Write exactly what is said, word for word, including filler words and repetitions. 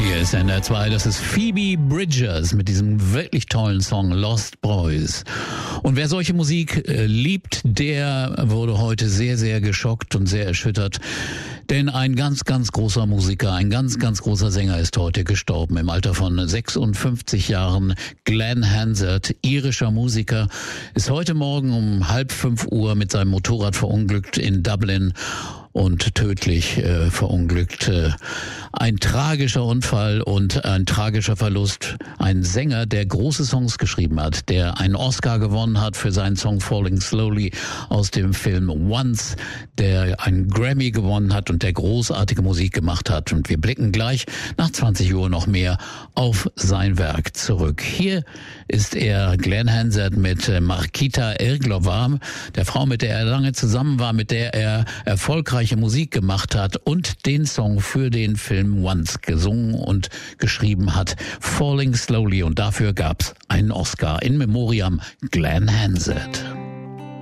Hier ist N R zwei, das ist Phoebe Bridgers mit diesem wirklich tollen Song Lost Boys. Und wer solche Musik äh, liebt, der wurde heute sehr, sehr geschockt und sehr erschüttert. Denn ein ganz, ganz großer Musiker, ein ganz, ganz großer Sänger ist heute gestorben im Alter von sechsundfünfzig Jahren. Glen Hansard, irischer Musiker, ist heute Morgen um halb fünf Uhr mit seinem Motorrad verunglückt in Dublin und tödlich äh, verunglückt. Äh, ein tragischer Unfall und ein tragischer Verlust. Ein Sänger, der große Songs geschrieben hat, der einen Oscar gewonnen hat für seinen Song Falling Slowly aus dem Film Once, der einen Grammy gewonnen hat und der großartige Musik gemacht hat. Und wir blicken gleich nach zwanzig Uhr noch mehr auf sein Werk zurück. Hier ist er, Glen Hansard, mit Markita Irglova, der Frau, mit der er lange zusammen war, mit der er erfolgreiche Musik gemacht hat und den Song für den Film Once gesungen und geschrieben hat, Falling Slowly. Und dafür gab's einen Oscar in Memoriam Glen Hansard.